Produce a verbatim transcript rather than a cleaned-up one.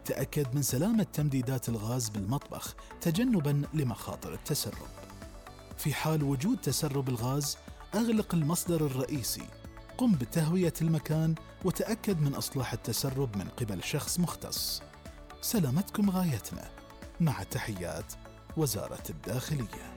تأكد من سلامة تمديدات الغاز بالمطبخ تجنباً لمخاطر التسرب. في حال وجود تسرب الغاز، أغلق المصدر الرئيسي، قم بتهوية المكان وتأكد من إصلاح التسرب من قبل شخص مختص. سلامتكم غايتنا، مع تحيات وزارة الداخلية.